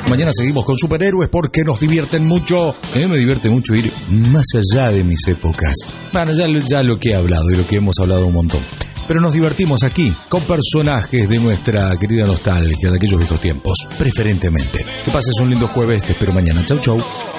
Mañana seguimos con superhéroes porque nos divierten mucho. A mí me divierte mucho ir más allá de mis épocas. Bueno, ya lo que he hablado y lo que hemos hablado un montón. Pero nos divertimos aquí con personajes de nuestra querida nostalgia, de aquellos viejos tiempos, preferentemente. Que pases un lindo jueves, te espero mañana. Chau, chau.